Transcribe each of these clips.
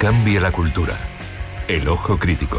cambie la cultura. El ojo crítico.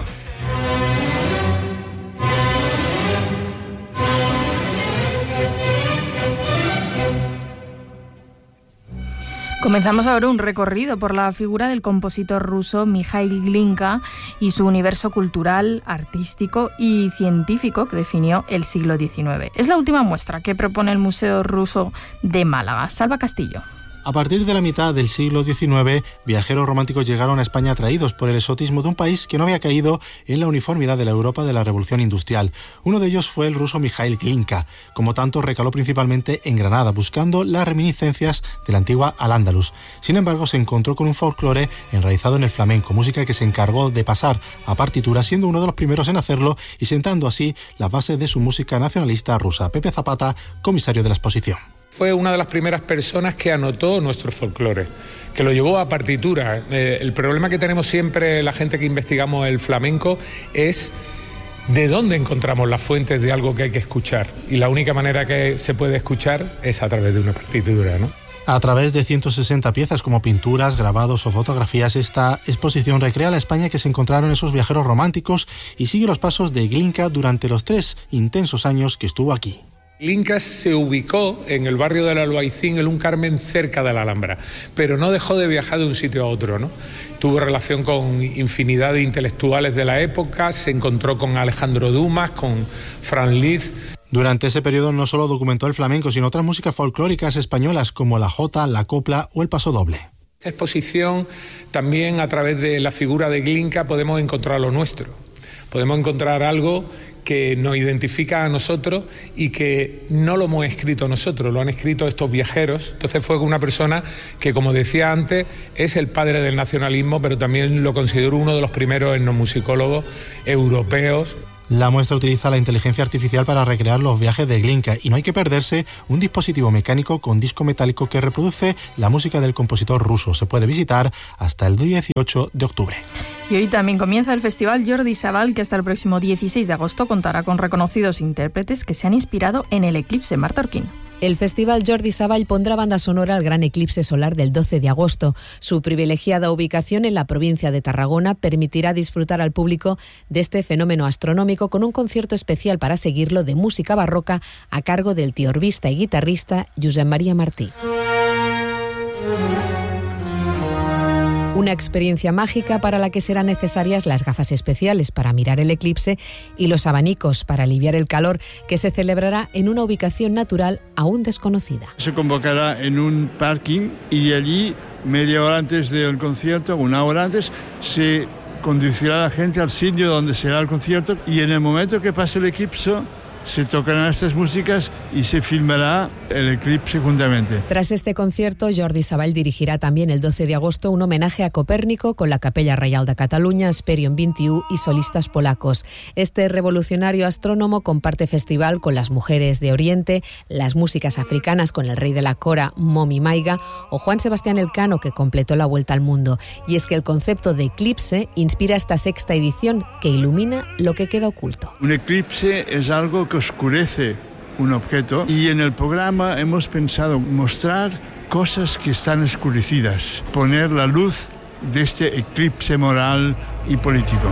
Comenzamos ahora un recorrido por la figura del compositor ruso Mikhail Glinka y su universo cultural, artístico y científico que definió el siglo XIX. Es la última muestra que propone el Museo Ruso de Málaga. Salva Castillo. A partir de la mitad del siglo XIX, viajeros románticos llegaron a España atraídos por el exotismo de un país que no había caído en la uniformidad de la Europa de la Revolución Industrial. Uno de ellos fue el ruso Mikhail Glinka. Como tanto, recaló principalmente en Granada, buscando las reminiscencias de la antigua Al-Ándalus. Sin embargo, se encontró con un folclore enraizado en el flamenco, música que se encargó de pasar a partitura, siendo uno de los primeros en hacerlo y sentando así las bases de su música nacionalista rusa. Pepe Zapata, comisario de la exposición. Fue una de las primeras personas que anotó nuestro folclore, que lo llevó a partitura. El problema que tenemos siempre la gente que investigamos el flamenco es de dónde encontramos las fuentes de algo que hay que escuchar. Y la única manera que se puede escuchar es a través de una partitura, ¿no? A través de 160 piezas como pinturas, grabados o fotografías, esta exposición recrea la España que se encontraron esos viajeros románticos y sigue los pasos de Glinka durante los 3 intensos años que estuvo aquí. Glinka se ubicó en el barrio del Albaicín, en un Carmen cerca de la Alhambra, pero no dejó de viajar de un sitio a otro, ¿no? Tuvo relación con infinidad de intelectuales de la época, se encontró con Alejandro Dumas, con Franz Liszt. Durante ese periodo no solo documentó el flamenco, sino otras músicas folclóricas españolas como la jota, la copla o el pasodoble. Esta exposición, también a través de la figura de Glinka, podemos encontrar lo nuestro. Podemos encontrar algo que nos identifica a nosotros y que no lo hemos escrito nosotros, lo han escrito estos viajeros. Entonces fue una persona que, como decía antes, es el padre del nacionalismo, pero también lo considero uno de los primeros etnomusicólogos europeos. La muestra utiliza la inteligencia artificial para recrear los viajes de Glinka y no hay que perderse un dispositivo mecánico con disco metálico que reproduce la música del compositor ruso. Se puede visitar hasta el 18 de octubre. Y hoy también comienza el Festival Jordi Savall, que hasta el próximo 16 de agosto contará con reconocidos intérpretes que se han inspirado en el eclipse. Marta Orquín. El Festival Jordi Savall pondrá banda sonora al gran eclipse solar del 12 de agosto. Su privilegiada ubicación en la provincia de Tarragona permitirá disfrutar al público de este fenómeno astronómico con un concierto especial para seguirlo de música barroca a cargo del teorbista y guitarrista Josep Maria Martí. Una experiencia mágica para la que serán necesarias las gafas especiales para mirar el eclipse y los abanicos para aliviar el calor, que se celebrará en una ubicación natural aún desconocida. Se convocará en un parking y allí, media hora antes del concierto, una hora antes, se conducirá a la gente al sitio donde será el concierto y en el momento que pase el eclipse se tocarán estas músicas y se filmará el eclipse juntamente. Tras este concierto, Jordi Savall dirigirá también el 12 de agosto un homenaje a Copérnico con la Capella Reial de Cataluña, Esperion 21 y solistas polacos. Este revolucionario astrónomo comparte festival con las mujeres de Oriente, las músicas africanas con el rey de la cora, Momi Maiga, o Juan Sebastián Elcano, que completó la vuelta al mundo. Y es que el concepto de eclipse inspira esta sexta edición que ilumina lo que queda oculto. Un eclipse es algo que oscurece un objeto y en el programa hemos pensado mostrar cosas que están oscurecidas, poner la luz de este eclipse moral y político.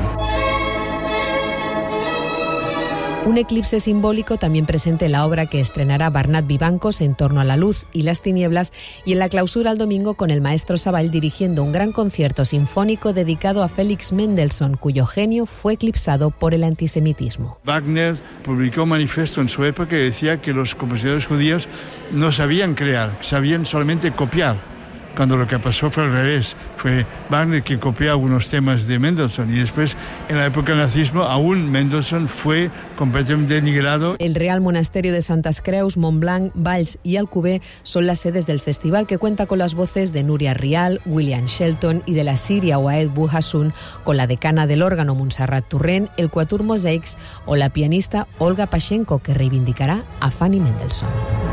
Un eclipse simbólico también presente en la obra que estrenará Bernat Vivancos, En torno a la luz y las tinieblas, y en la clausura el domingo con el maestro Savall dirigiendo un gran concierto sinfónico dedicado a Félix Mendelssohn, cuyo genio fue eclipsado por el antisemitismo. Wagner publicó un manifiesto en su época que decía que los compositores judíos no sabían crear, sabían solamente copiar. Cuando lo que pasó fue al revés, fue Wagner que copió algunos temas de Mendelssohn y después, en la época del nazismo, aún Mendelssohn fue completamente denigrado. El Real Monasterio de Santas Creus, Montblanc, Valls y Alcover son las sedes del festival, que cuenta con las voces de Núria Rial, William Shelton y de la Siria Wael Bouhassoun, con la decana del órgano Montserrat Turrent, el Quatuor Mosaics o la pianista Olga Pashenko, que reivindicará a Fanny Mendelssohn.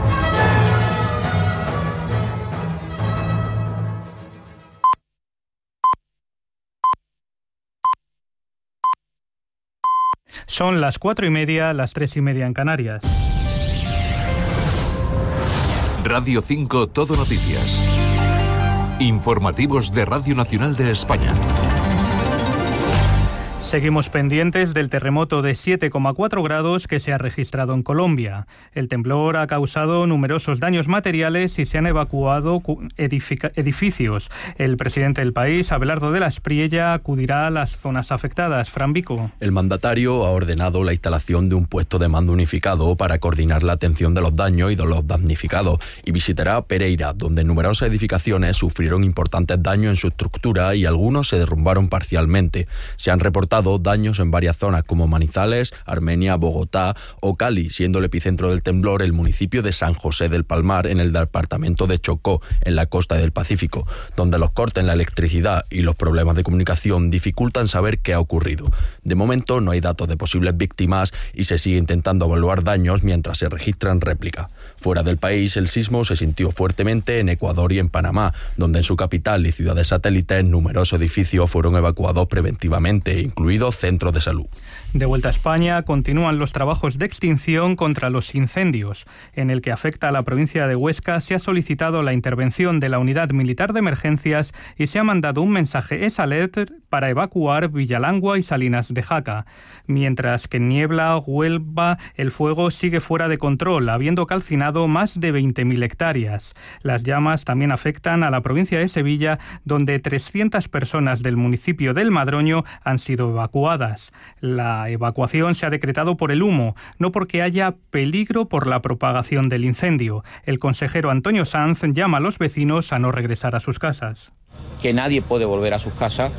Son las 4:30, las 3:30 en Canarias. Radio 5 Todo Noticias. Informativos de Radio Nacional de España. Seguimos pendientes del terremoto de 7,4 grados que se ha registrado en Colombia. El temblor ha causado numerosos daños materiales y se han evacuado edificios. El presidente del país, Abelardo de la Espriella, acudirá a las zonas afectadas. Fran Vico. El mandatario ha ordenado la instalación de un puesto de mando unificado para coordinar la atención de los daños y de los damnificados y visitará Pereira, donde numerosas edificaciones sufrieron importantes daños en su estructura y algunos se derrumbaron parcialmente. Se han reportado daños en varias zonas como Manizales, Armenia, Bogotá o Cali, siendo el epicentro del temblor el municipio de San José del Palmar, en el departamento de Chocó, en la costa del Pacífico, donde los cortes en la electricidad y los problemas de comunicación dificultan saber qué ha ocurrido. De momento no hay datos de posibles víctimas y se sigue intentando evaluar daños mientras se registran réplicas. Fuera del país, el sismo se sintió fuertemente en Ecuador y en Panamá, donde en su capital y ciudades satélites numerosos edificios fueron evacuados preventivamente, incluidos centros de salud. De vuelta a España, continúan los trabajos de extinción contra los incendios. En el que afecta a la provincia de Huesca, se ha solicitado la intervención de la Unidad Militar de Emergencias y se ha mandado un mensaje SALERT para evacuar Villalangua y Salinas de Jaca. Mientras que en Niebla, Huelva, el fuego sigue fuera de control, habiendo calcinado más de 20.000 hectáreas. Las llamas también afectan a la provincia de Sevilla, donde 300 personas del municipio del Madroño han sido evacuadas. La evacuación se ha decretado por el humo, no porque haya peligro por la propagación del incendio. El consejero Antonio Sanz llama a los vecinos a no regresar a sus casas. Que nadie puede volver a sus casas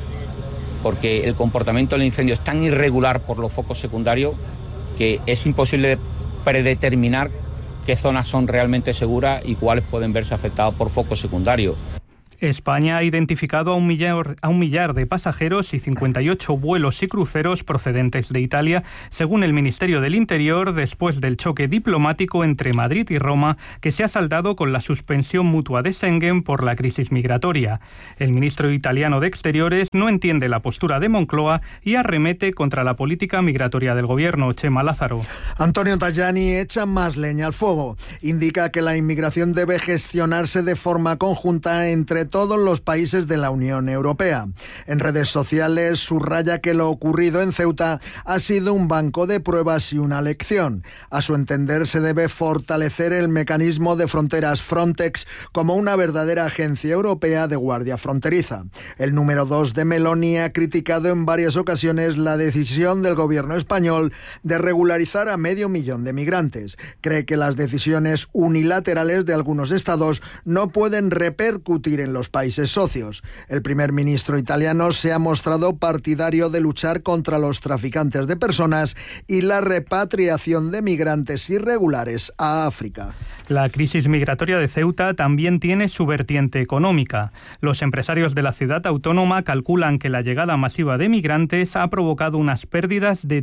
porque el comportamiento del incendio es tan irregular por los focos secundarios que es imposible predeterminar qué zonas son realmente seguras y cuáles pueden verse afectadas por focos secundarios. España ha identificado a un millar de pasajeros y 58 vuelos y cruceros procedentes de Italia, según el Ministerio del Interior, después del choque diplomático entre Madrid y Roma, que se ha saldado con la suspensión mutua de Schengen por la crisis migratoria. El ministro italiano de Exteriores no entiende la postura de Moncloa y arremete contra la política migratoria del gobierno. Chema Lázaro. Antonio Tajani echa más leña al fuego. Indica que la inmigración debe gestionarse de forma conjunta entre todos los países de la Unión Europea. En redes sociales subraya que lo ocurrido en Ceuta ha sido un banco de pruebas y una lección. A su entender, se debe fortalecer el mecanismo de fronteras Frontex como una verdadera agencia europea de guardia fronteriza. El número 2 de Meloni ha criticado en varias ocasiones la decisión del gobierno español de regularizar a 500.000 de migrantes. Cree que las decisiones unilaterales de algunos estados no pueden repercutir en los países socios. El primer ministro italiano se ha mostrado partidario de luchar contra los traficantes de personas y la repatriación de migrantes irregulares a África. La crisis migratoria de Ceuta también tiene su vertiente económica. Los empresarios de la ciudad autónoma calculan que la llegada masiva de migrantes ha provocado unas pérdidas de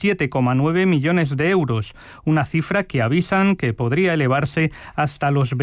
17,9 millones de euros, una cifra que avisan que podría elevarse hasta los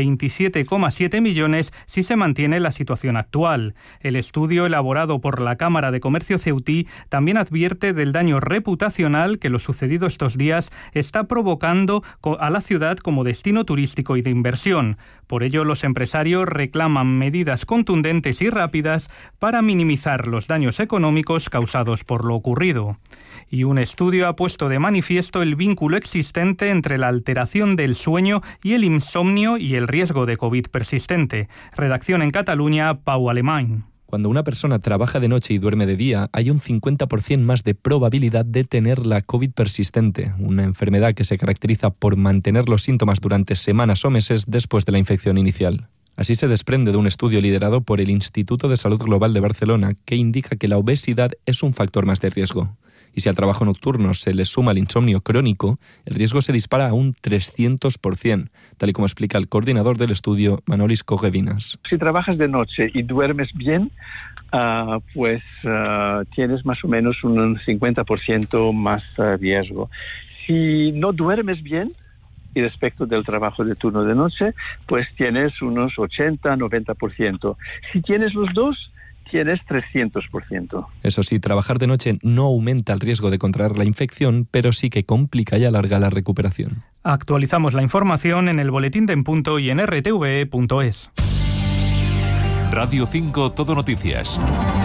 27,7 millones si se mantiene la situación actual. El estudio elaborado por la Cámara de Comercio ceutí también advierte del daño reputacional que lo sucedido estos días está provocando a la ciudad como destino turístico y de inversión. Por ello, los empresarios reclaman medidas contundentes y rápidas para minimizar los daños económicos causados por lo ocurrido. Y un estudio ha puesto de manifiesto el vínculo existente entre la alteración del sueño y el insomnio y el riesgo de COVID persistente. Redacción en Cataluña, Pau Alemany. Cuando una persona trabaja de noche y duerme de día, hay un 50% más de probabilidad de tener la COVID persistente, una enfermedad que se caracteriza por mantener los síntomas durante semanas o meses después de la infección inicial. Así se desprende de un estudio liderado por el Instituto de Salud Global de Barcelona, que indica que la obesidad es un factor más de riesgo. Y si al trabajo nocturno se le suma el insomnio crónico, el riesgo se dispara a un 300%, tal y como explica el coordinador del estudio, Manolis Cogevinas. Si trabajas de noche y duermes bien, tienes más o menos un 50% más riesgo. Si no duermes bien, y respecto del trabajo de turno de noche, pues tienes unos 80-90%. Si tienes los dos, tienes 300%. Eso sí, trabajar de noche no aumenta el riesgo de contraer la infección, pero sí que complica y alarga la recuperación. Actualizamos la información en el Boletín de En Punto y en rtve.es. Radio 5 Todo Noticias.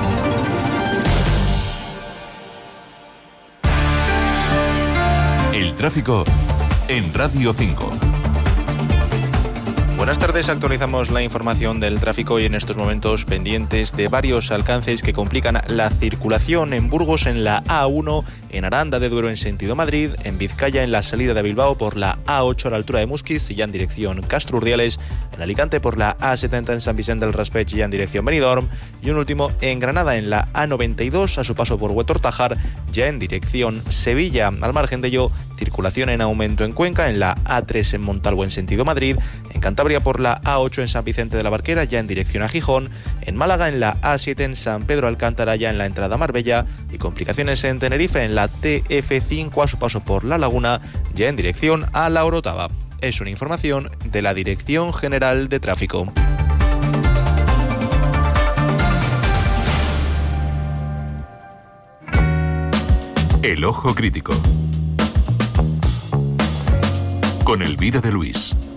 El tráfico en Radio 5. Buenas tardes, actualizamos la información del tráfico y en estos momentos pendientes de varios alcances que complican la circulación en Burgos en la A1, en Aranda de Duero en sentido Madrid, en Vizcaya en la salida de Bilbao por la A8 a la altura de Musquiz y ya en dirección Castro Urdiales, en Alicante por la A70 en San Vicente del Raspeig y ya en dirección Benidorm, y un último en Granada en la A92 a su paso por Huetor-Tajar ya en dirección Sevilla. Al margen de ello, circulación en aumento en Cuenca, en la A3 en Montalvo en sentido Madrid, en Cantabria por la A8 en San Vicente de la Barquera ya en dirección a Gijón, en Málaga en la A7 en San Pedro Alcántara ya en la entrada a Marbella y complicaciones en Tenerife en la TF5 a su paso por La Laguna ya en dirección a La Orotava. Es una información de la Dirección General de Tráfico. El Ojo Crítico. Con Elvira de Luis.